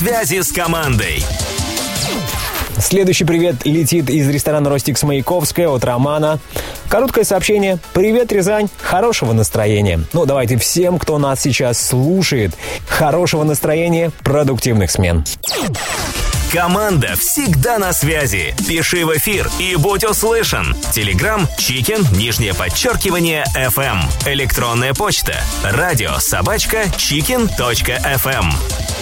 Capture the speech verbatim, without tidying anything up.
Связи с командой. Следующий привет летит из ресторана «Ростикс» Маяковская от Романа. Короткое сообщение. Привет, Рязань. Хорошего настроения. Ну, давайте всем, кто нас сейчас слушает, хорошего настроения, продуктивных смен. Команда всегда на связи. Пиши в эфир и будь услышан. Телеграм Чикен, нижнее подчеркивание, эф эм. Электронная почта. Радио собачка чикен точка эф эм.